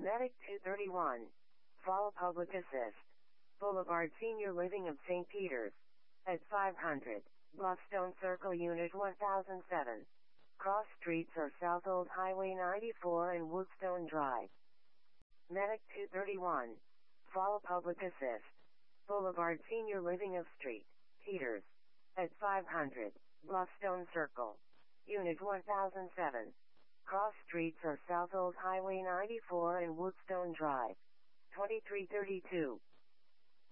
Medic 231. Follow Public Assist. Boulevard Senior Living of St. Peters. At 500. Bluffstone Circle Unit 1007. Cross streets are South Old Highway 94 and Woodstone Drive. Medic 231. Follow Public Assist. Boulevard Senior Living of St. Peters. At 500. Bluffstone Circle. Unit 1007. Cross streets are South Old Highway 94 and Woodstone Drive. 2332.